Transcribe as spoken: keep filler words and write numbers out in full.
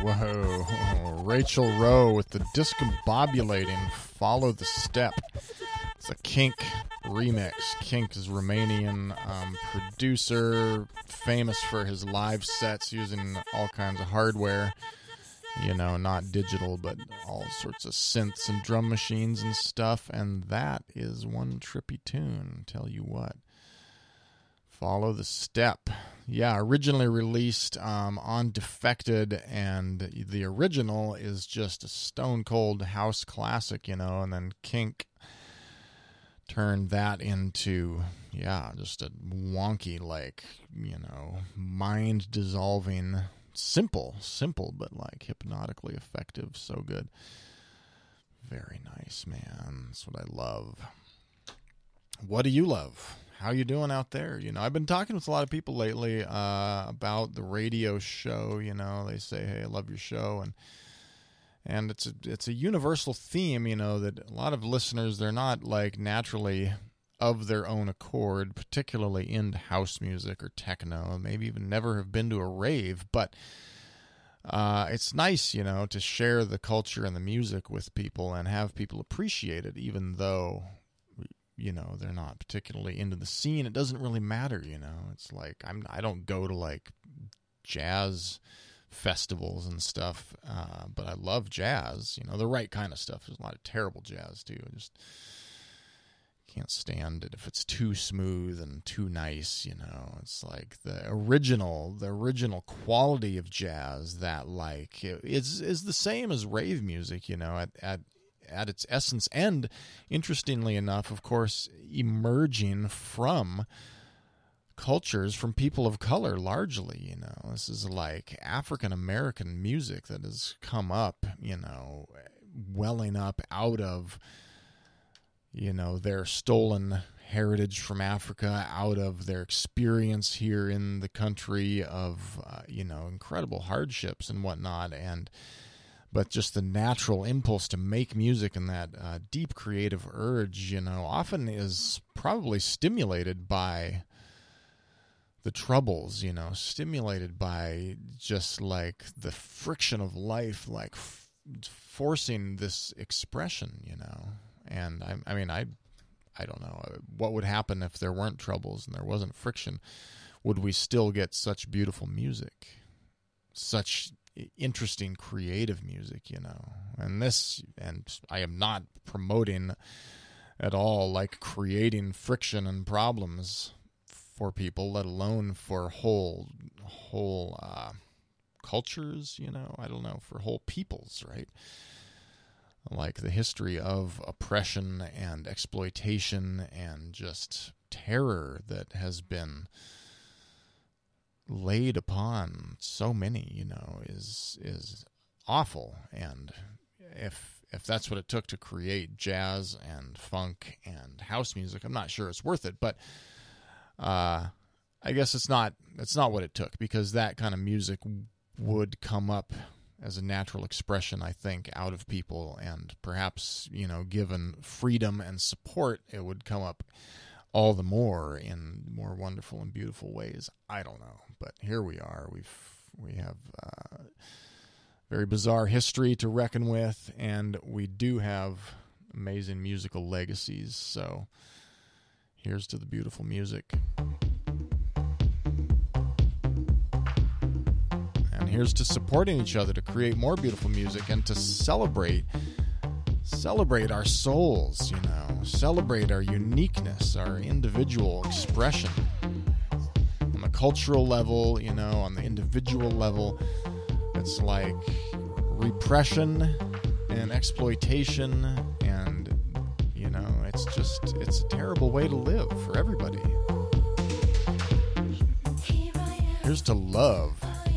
Whoa. Rachel Rowe with the discombobulating Follow the Step. It's a Kink remix. Kink is Romanian um, producer, famous for his live sets using all kinds of hardware. You know, not digital, but all sorts of synths and drum machines and stuff. And that is one trippy tune, tell you what. Follow the Step. Yeah, originally released um, on Defected, and the original is just a stone cold house classic, you know, and then Kink turned that into, yeah, just a wonky, like, you know, mind dissolving, simple, simple, but like hypnotically effective. So good. Very nice, man. That's what I love. What do you love? How you doing out there? You know, I've been talking with a lot of people lately uh, about the radio show. You know, they say, "Hey, I love your show," and and it's a it's a universal theme. You know, that a lot of listeners, they're not like naturally of their own accord, particularly into house music or techno. Maybe even never have been to a rave, but uh, it's nice, you know, to share the culture and the music with people and have people appreciate it, even though, you know, they're not particularly into the scene. It doesn't really matter, you know. It's like I'm I don't go to like jazz festivals and stuff, uh, but I love jazz, you know, the right kind of stuff. There's a lot of terrible jazz too. I just can't stand it if it's too smooth and too nice, you know. It's like the original, the original quality of jazz that like is is the same as rave music, you know, at at at its essence, and interestingly enough, of course, emerging from cultures, from people of color largely, you know. This is like African-American music that has come up, you know, welling up out of, you know, their stolen heritage from Africa, out of their experience here in the country of, uh, you know, incredible hardships and whatnot, and but just the natural impulse to make music and that uh, deep creative urge, you know, often is probably stimulated by the troubles, you know, stimulated by just like the friction of life, like f- forcing this expression, you know. And I, I mean, I, I don't know what would happen if there weren't troubles and there wasn't friction. Would we still get such beautiful music, such interesting creative music, you know? And this, and I am not promoting at all like creating friction and problems for people, let alone for whole whole uh, cultures, you know. I don't know, for whole peoples, right? Like the history of oppression and exploitation and just terror that has been laid upon so many, you know, is is awful. And if if that's what it took to create jazz and funk and house music, I'm not sure it's worth it. But uh, I guess it's not it's not what it took, because that kind of music would come up as a natural expression, I think, out of people, and perhaps, you know, given freedom and support, it would come up all the more in more wonderful and beautiful ways. I don't know, but here we are. We've we have uh, very bizarre history to reckon with, and we do have amazing musical legacies. So here's to the beautiful music. And here's to supporting each other to create more beautiful music and to celebrate Celebrate our souls, you know. Celebrate our uniqueness, our individual expression. On the cultural level, you know, on the individual level, it's like repression and exploitation, and, you know, it's just, it's a terrible way to live for everybody. Here's to love.